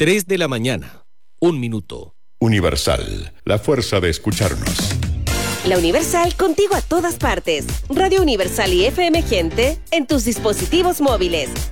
3 de la mañana, 1 minuto. Universal, la fuerza de escucharnos. La Universal contigo a todas partes. Radio Universal y FM Gente en tus dispositivos móviles.